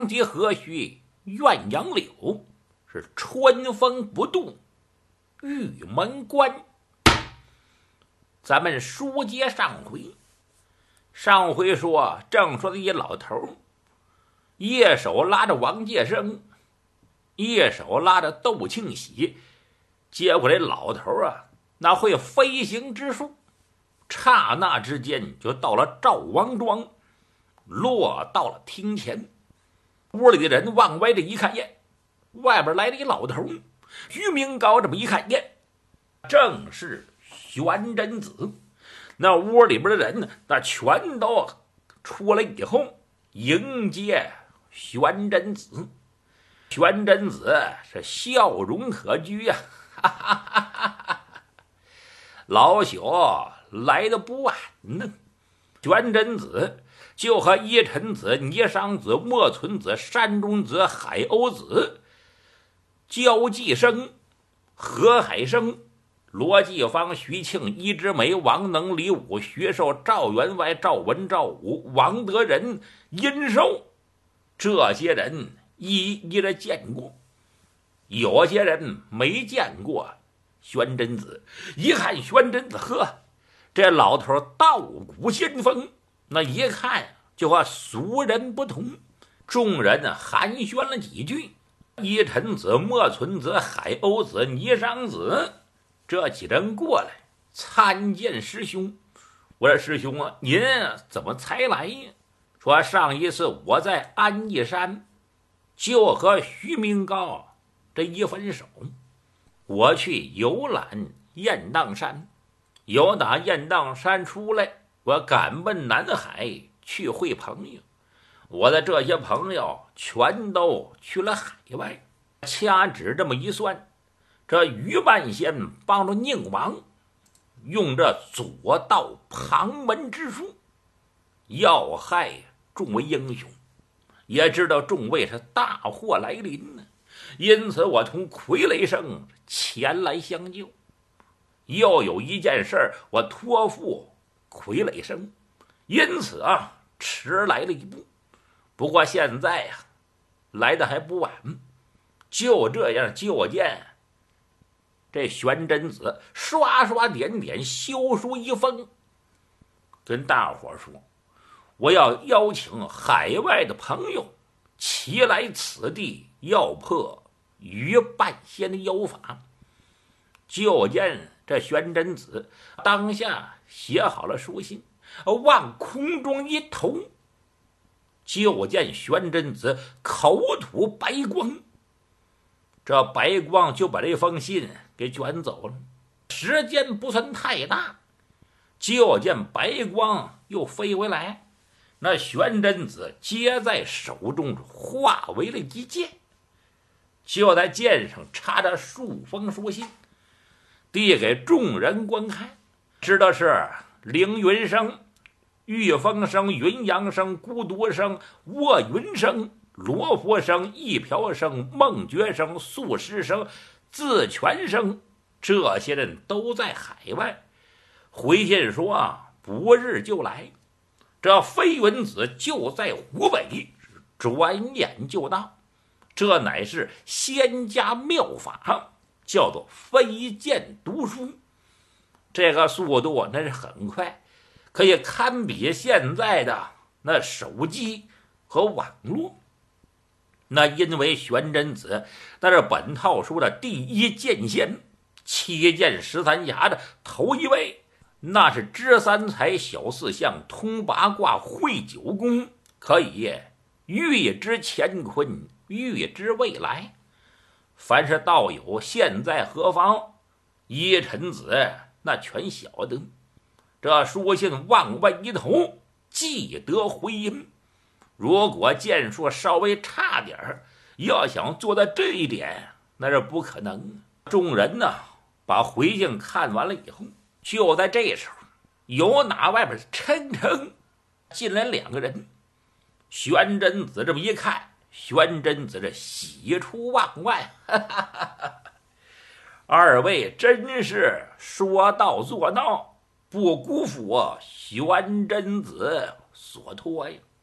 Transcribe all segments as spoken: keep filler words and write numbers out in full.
结何须怨杨柳，是春风不动玉门关。咱们书接上回，上回说正说的一老头，一手拉着王介生，一手拉着窦庆喜，结果这老头啊，那会飞行之术，刹那之间就到了赵王庄，落到了厅前。屋里的人往外这一看，耶，外边来了一老头。于明高这么一看，耶，正是玄真子。那屋里边的人呢，那全都出来以后迎接玄真子。玄真子是笑容可掬呀、啊，哈哈哈哈哈！老朽来的不晚呢。玄真子就和依臣子、霓裳子、莫存子、山中子、海鸥子、焦继生、何海生、罗继芳、徐庆、伊之美、王能、李武、徐寿、赵员外、赵文、赵武、王德仁、殷寿，这些人一一的见过，有些人没见过玄真子。一看玄真子，呵，这老头道骨仙风，那一看就和俗人不同。众人寒暄了几句，依臣子、莫存子、海鸥子、霓裳子这几人过来参见师兄。我说师兄啊，您怎么才来呀？说上一次我在安义山就和徐明高这一分手，我去游览雁荡山，由打雁荡山出来，我赶奔南海去会朋友。我的这些朋友全都去了海外，掐指这么一算，这于半仙帮着宁王用这左道旁门之术要害众位英雄，也知道众位是大祸来临呢，因此我同傀儡生前来相救。又有一件事我托付傀儡生，因此啊迟来了一步。不过现在呀、啊、来的还不晚。就这样就见这玄真子刷刷点点修书一封，跟大伙说，我要邀请海外的朋友齐来此地，要破于半仙的妖法。就见这玄真子当下写好了书信，往空中一投，就见玄真子口吐白光，这白光就把这封信给卷走了。时间不算太大，就见白光又飞回来，那玄真子接在手中化为了一剑，就在剑上插着数封书信，递给众人观看。知道是凌云生、玉风生、云阳生、孤独生、卧云生、罗佛生、一瓢生、孟觉生、素师生、自全生，这些人都在海外。回信说啊，不日就来。这飞云子就在湖北，转眼就到。这乃是仙家妙法，叫做飞剑读书。这个速度那是很快，可以堪比现在的那手机和网络。那因为玄真子那是本套书的第一剑仙，七剑十三侠的头一位，那是知三才、晓四象、通八卦、会九宫，可以预知乾坤，预知未来。凡是道友现在何方，依臣子那全晓得。这书信往外一投，即得回音。如果剑术稍微差点儿，要想做到这一点，那是不可能。众人呢，把回信看完了以后，就在这时候，由哪外边抻抻进来两个人。玄真子这么一看，玄真子这喜出望外，哈哈哈哈，二位真是说到做到，不辜负我玄真子所托呀。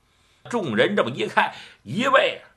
众人这么一看，一位